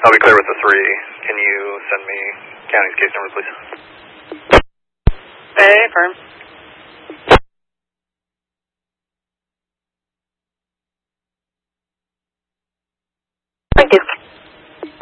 I'll be clear with the 3. Can you send me county's case number, please? Bay, firm.